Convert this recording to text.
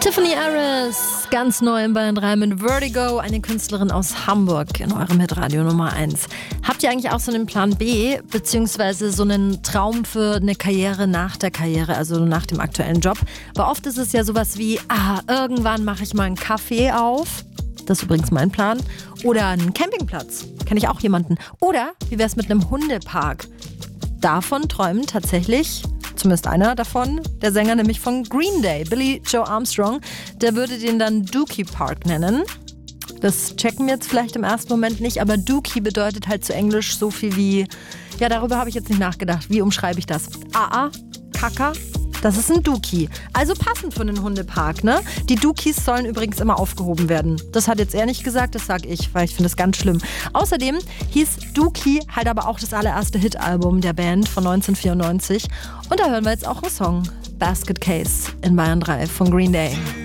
Tiffany Harris, ganz neu in Bayern 3 mit Vertigo, eine Künstlerin aus Hamburg in eurem Hitradio Nummer 1. Habt ihr eigentlich auch so einen Plan B, beziehungsweise so einen Traum für eine Karriere nach der Karriere, also nach dem aktuellen Job? Weil oft ist es ja sowas wie, irgendwann mache ich mal einen Café auf. Das ist übrigens mein Plan. Oder einen Campingplatz. Kenne ich auch jemanden. Oder wie wäre es mit einem Hundepark? Davon träumen tatsächlich, zumindest einer davon, der Sänger nämlich von Green Day, Billy Joe Armstrong. Der würde den dann Dookie Park nennen. Das checken wir jetzt vielleicht im ersten Moment nicht, aber Dookie bedeutet halt zu Englisch so viel wie, ja, darüber habe ich jetzt nicht nachgedacht. Wie umschreibe ich das? Kaka? Das ist ein Dookie. Also passend für einen Hundepark, ne? Die Dookies sollen übrigens immer aufgehoben werden. Das hat jetzt er nicht gesagt, das sage ich, weil ich finde das ganz schlimm. Außerdem hieß Dookie halt aber auch das allererste Hitalbum der Band von 1994. Und da hören wir jetzt auch einen Song. Basket Case in Bayern 3 von Green Day.